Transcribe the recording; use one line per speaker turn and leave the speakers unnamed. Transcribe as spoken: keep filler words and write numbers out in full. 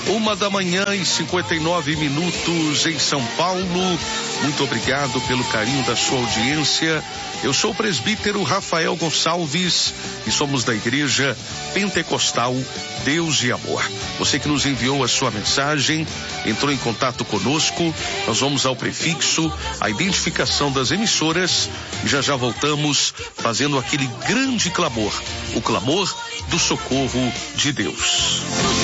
Uma da manhã e cinquenta e nove minutos em São Paulo. Muito obrigado pelo carinho da sua audiência. Eu sou o presbítero Rafael Gonçalves e somos da Igreja Pentecostal Deus e Amor. Você que nos enviou a sua mensagem, entrou em contato conosco, nós vamos ao prefixo, a identificação das emissoras e já já voltamos fazendo aquele grande clamor, o clamor do socorro de Deus.